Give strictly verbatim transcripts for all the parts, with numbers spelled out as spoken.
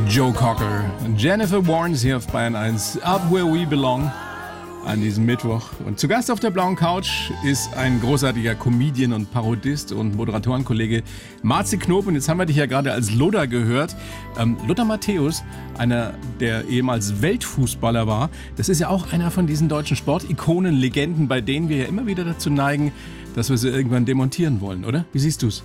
Joe Cocker, Jennifer Warnes hier auf Bayern eins, Up Where We Belong an diesem Mittwoch. Und zu Gast auf der blauen Couch ist ein großartiger Comedian und Parodist und Moderatorenkollege Marzi Knob. Und jetzt haben wir dich ja gerade als Lothar gehört. Ähm, Lothar Matthäus, einer, der ehemals Weltfußballer war, das ist ja auch einer von diesen deutschen Sportikonen, Legenden, bei denen wir ja immer wieder dazu neigen, dass wir sie irgendwann demontieren wollen, oder? Wie siehst du's?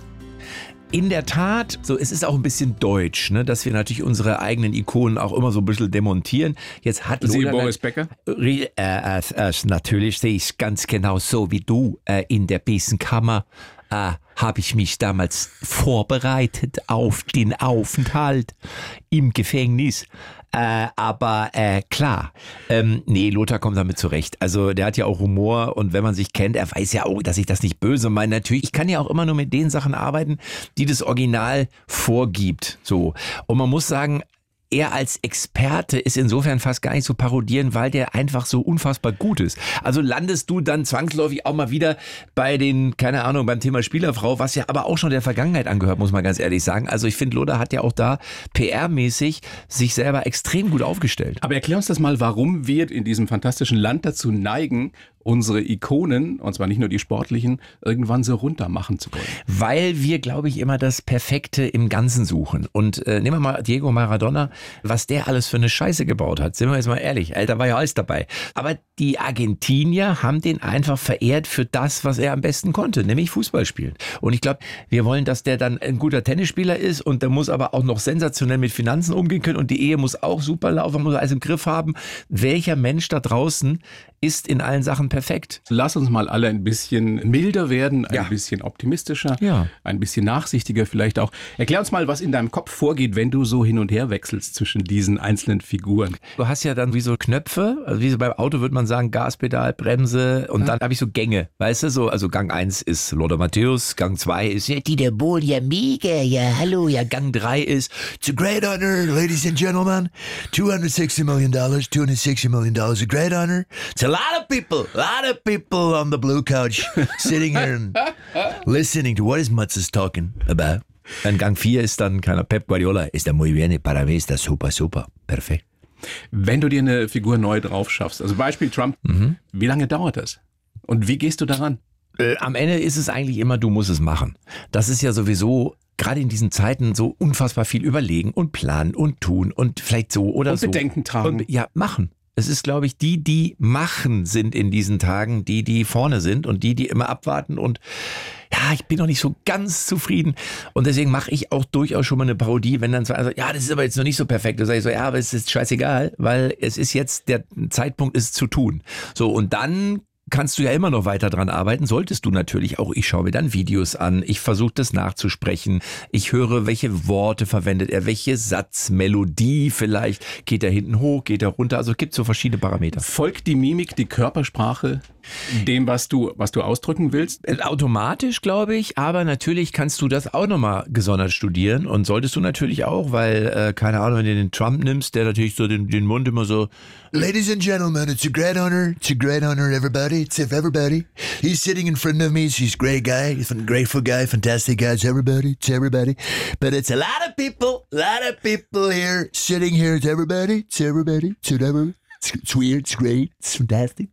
In der Tat, so, es ist auch ein bisschen deutsch, ne, dass wir natürlich unsere eigenen Ikonen auch immer so ein bisschen demontieren. Jetzt hat Sie, Lothar Boris Becker? Äh, äh, äh, natürlich sehe ich es ganz genau so wie du. Äh, in der Besenkammer äh, habe ich mich damals vorbereitet auf den Aufenthalt im Gefängnis. Äh, aber äh, klar, ähm, nee, Lothar kommt damit zurecht. Also der hat ja auch Humor und wenn man sich kennt, er weiß ja auch, dass ich das nicht böse meine. Natürlich, ich kann ja auch immer nur mit den Sachen arbeiten, die das Original vorgibt. So. Und man muss sagen, er als Experte ist insofern fast gar nicht zu parodieren, weil der einfach so unfassbar gut ist. Also landest du dann zwangsläufig auch mal wieder bei den, keine Ahnung, beim Thema Spielerfrau, was ja aber auch schon der Vergangenheit angehört, muss man ganz ehrlich sagen. Also ich finde, Lothar hat ja auch da P R-mäßig sich selber extrem gut aufgestellt. Aber erklär uns das mal, warum wir in diesem fantastischen Land dazu neigen, unsere Ikonen, und zwar nicht nur die sportlichen, irgendwann so runter machen zu wollen. Weil wir, glaube ich, immer das Perfekte im Ganzen suchen. Und äh, nehmen wir mal Diego Maradona, was der alles für eine Scheiße gebaut hat. Sind wir jetzt mal ehrlich, Alter, war ja alles dabei. Aber die Argentinier haben den einfach verehrt für das, was er am besten konnte, nämlich Fußball spielen. Und ich glaube, wir wollen, dass der dann ein guter Tennisspieler ist und der muss aber auch noch sensationell mit Finanzen umgehen können und die Ehe muss auch super laufen, muss alles im Griff haben. Welcher Mensch da draußen ist in allen Sachen perfekt? Lass uns mal alle ein bisschen milder werden, ein ja. bisschen optimistischer, ja. ein bisschen nachsichtiger vielleicht auch. Erklär uns mal, was in deinem Kopf vorgeht, wenn du so hin und her wechselst zwischen diesen einzelnen Figuren. Du hast ja dann wie so Knöpfe, also wie so beim Auto würde man sagen, Gaspedal, Bremse und ja. dann habe ich so Gänge, weißt du, so, also Gang eins ist Lothar Matthäus, Gang zwei ist ja, Dieter Bohlen, ja mega, ja hallo, ja Gang drei ist It's a great honor, ladies and gentlemen, two hundred sixty million dollars, two hundred sixty million dollars, a great honor. It's a lot of people, a lot of people on the blue couch sitting here and listening to what is Matzes talking about. Dann Gang vier ist dann keiner Pep Guardiola, ist der muy bien, para mí está super, super, perfekt. Wenn du dir eine Figur neu drauf schaffst, also Beispiel Trump, mhm. wie lange dauert das? Und wie gehst du daran? Äh, am Ende ist es eigentlich immer, du musst es machen. Das ist ja sowieso gerade in diesen Zeiten so unfassbar viel überlegen und planen und tun und vielleicht so oder und so. Und Bedenken tragen. Und, ja, machen. Es ist, glaube ich, die, die machen sind in diesen Tagen, die, die vorne sind und die, die immer abwarten und ja, ich bin noch nicht so ganz zufrieden und deswegen mache ich auch durchaus schon mal eine Parodie, wenn dann so, also, ja, das ist aber jetzt noch nicht so perfekt. Da sage ich so, ja, aber es ist scheißegal, weil es ist jetzt, der Zeitpunkt ist zu tun. So, und dann kannst du ja immer noch weiter dran arbeiten, solltest du natürlich auch. Ich schaue mir dann Videos an, ich versuche das nachzusprechen, ich höre, welche Worte verwendet er, welche Satzmelodie vielleicht, geht er hinten hoch, geht er runter, also es gibt so verschiedene Parameter. Folgt die Mimik, die Körpersprache dem, was du, was du ausdrücken willst? Automatisch, glaube ich, aber natürlich kannst du das auch nochmal gesondert studieren und solltest du natürlich auch, weil, äh, keine Ahnung, wenn du den Trump nimmst, der natürlich so den, den Mund immer so Ladies and gentlemen, it's a great honor, it's a great honor, everybody, it's everybody. He's sitting in front of me, he's a great guy, he's a grateful guy, fantastic guy, it's everybody, it's everybody. But it's a lot of people, a lot of people here, sitting here, it's everybody, it's everybody, it's everybody. It's, it's weird, it's great, it's fantastic.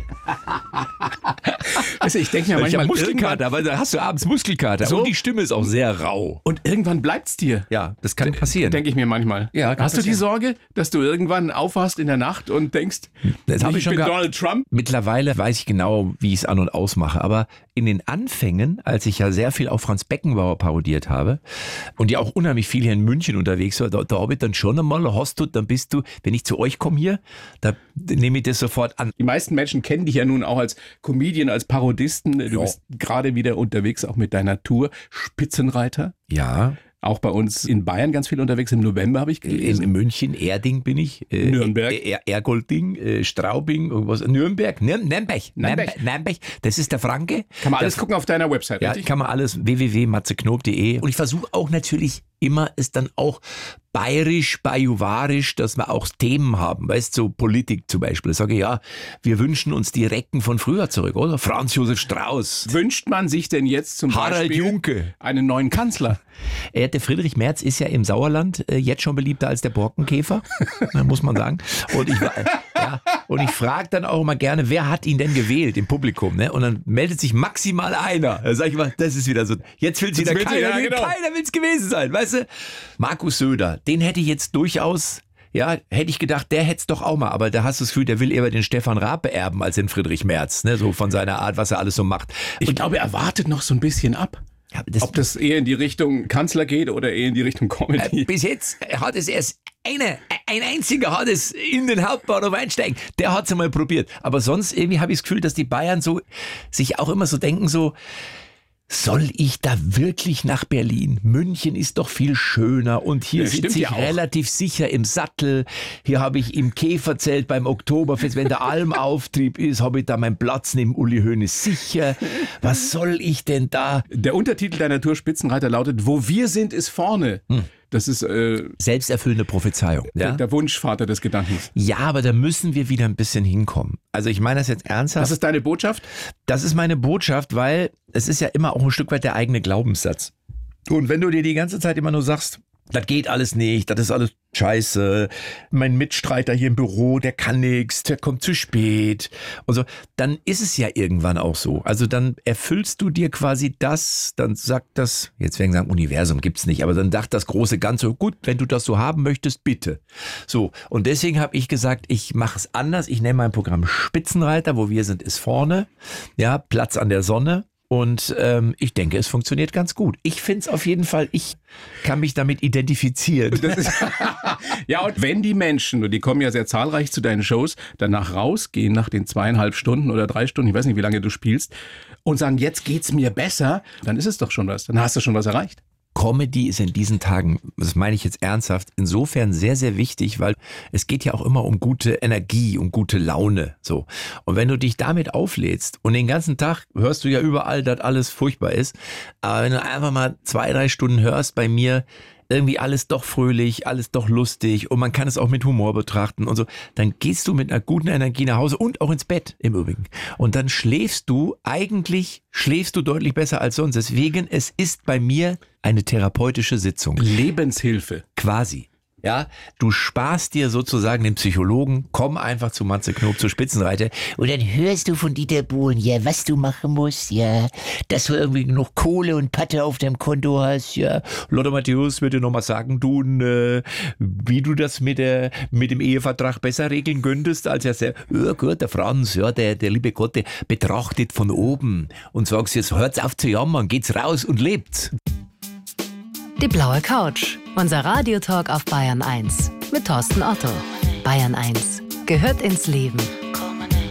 Also ich denke mir manchmal, ich habe Muskelkater, aber da hast du abends Muskelkater. So? Und die Stimme ist auch sehr rau. Und irgendwann bleibt's dir. Ja, das kann passieren. Denke ich mir manchmal. Ja, Hast passieren. du die Sorge, dass du irgendwann aufwachst in der Nacht und denkst, das ich, ich schon bin gehabt. Donald Trump? Mittlerweile weiß ich genau, wie ich es an- und ausmache. Aber in den Anfängen, als ich ja sehr viel auf Franz Beckenbauer parodiert habe und ja auch unheimlich viel hier in München unterwegs war, da, da habe ich dann schon einmal, hast du, dann bist du, wenn ich zu euch komme hier, da nehme ich das sofort an. Die meisten Menschen kennen dich ja nun auch als Comedian, als Parodisten. Du ja. bist gerade wieder unterwegs, auch mit deiner Tour. Spitzenreiter. Ja. Auch bei uns in Bayern ganz viel unterwegs. Im November habe ich gelesen. In München, Erding bin ich. Äh, Nürnberg. Er, Ergolding, äh, Straubing, irgendwas. Nürnberg, Nür Nürnberg, Nürnberg, Nürnberg. Das ist der Franke. Kann man alles der, gucken auf deiner Website, ja, richtig? kann man alles, w w w punkt matze knob punkt de. Und ich versuche auch natürlich immer, es dann auch bayerisch, bajuwarisch, dass wir auch Themen haben, weißt du, so Politik zum Beispiel. Ich sage, ja, wir wünschen uns die Recken von früher zurück, oder? Franz Josef Strauß. Wünscht man sich denn jetzt zum Harald Beispiel Junke. einen neuen Kanzler? Äh, der Friedrich Merz ist ja im Sauerland äh, jetzt schon beliebter als der Borkenkäfer, muss man sagen. Und ich, äh, ja, und ich frage dann auch immer gerne, wer hat ihn denn gewählt im Publikum? Ne? Und dann meldet sich maximal einer. Da sage ich mal, das ist wieder so, jetzt will es wieder keiner, ja, will, genau. keiner will es gewesen sein, weißt du? Markus Söder, den hätte ich jetzt durchaus... Ja, hätte ich gedacht, der hätte es doch auch mal, aber da hast du das Gefühl, der will eher den Stefan Raab beerben als den Friedrich Merz, ne? So von seiner Art, was er alles so macht. Ich glaube, er wartet noch so ein bisschen ab. Ja, das, Ob das eher in die Richtung Kanzler geht oder eher in die Richtung Comedy. äh, bis jetzt hat es erst einer, ein einziger hat es in den Hauptbahnhof einsteigen. Der hat es einmal probiert. Aber sonst irgendwie habe ich das Gefühl, dass die Bayern so sich auch immer so denken, so, soll ich da wirklich nach Berlin? München ist doch viel schöner und hier Ja, sitze ich ja auch. relativ sicher im Sattel. Hier habe ich im Käferzelt beim Oktoberfest, wenn der Almauftrieb ist, habe ich da meinen Platz neben Uli Hoeneß sicher. Was soll ich denn da? Der Untertitel deiner Tour Spitzenreiter lautet, wo wir sind, ist vorne. Hm. Das ist äh, Selbsterfüllende Prophezeiung. Ja? der Wunschvater des Gedankens. Ja, aber da müssen wir wieder ein bisschen hinkommen. Also ich meine das jetzt ernsthaft. Was ist deine Botschaft? Das ist meine Botschaft, weil es ist ja immer auch ein Stück weit der eigene Glaubenssatz. Und wenn du dir die ganze Zeit immer nur sagst, das geht alles nicht, das ist alles scheiße, mein Mitstreiter hier im Büro, der kann nichts, der kommt zu spät und so, dann ist es ja irgendwann auch so. Also dann erfüllst du dir quasi das, dann sagt das, jetzt werden wir sagen, Universum gibt's nicht, aber dann sagt das große Ganze, gut, wenn du das so haben möchtest, bitte. So, und deswegen habe ich gesagt, ich mache es anders, ich nenne mein Programm Spitzenreiter, wo wir sind, ist vorne, ja, Platz an der Sonne. Und ähm, ich denke, es funktioniert ganz gut. Ich finde es auf jeden Fall, ich kann mich damit identifizieren. Das ist, ja, und wenn die Menschen, und die kommen ja sehr zahlreich zu deinen Shows, danach rausgehen nach den zweieinhalb Stunden oder drei Stunden, ich weiß nicht, wie lange du spielst, und sagen, jetzt geht's mir besser, dann ist es doch schon was. Dann hast du schon was erreicht. Comedy ist in diesen Tagen, das meine ich jetzt ernsthaft, insofern sehr, sehr wichtig, weil es geht ja auch immer um gute Energie, um gute Laune, so. Und wenn du dich damit auflädst und den ganzen Tag hörst du ja überall, dass alles furchtbar ist, aber wenn du einfach mal zwei, drei Stunden hörst bei mir, irgendwie alles doch fröhlich, alles doch lustig und man kann es auch mit Humor betrachten und so, dann gehst du mit einer guten Energie nach Hause und auch ins Bett im Übrigen. Und dann schläfst du, eigentlich schläfst du deutlich besser als sonst. Deswegen, es ist bei mir eine therapeutische Sitzung. Lebenshilfe. Quasi. Ja, du sparst dir sozusagen den Psychologen, komm einfach zu Matze Knob, zur Spitzenreiter und dann hörst du von Dieter Bohlen, ja, was du machen musst, ja, dass du irgendwie genug Kohle und Patte auf deinem Konto hast, ja. Lothar Matthäus wird dir nochmal sagen, du, äh, wie du das mit, der, mit dem Ehevertrag besser regeln könntest, als er sagt, ja gut, der Franz, ja, der, der liebe Gott, der betrachtet von oben und sagst jetzt, hört's auf zu jammern, geht's raus und lebt. Die blaue Couch, unser Radiotalk auf Bayern eins mit Thorsten Otto. Bayern eins gehört ins Leben.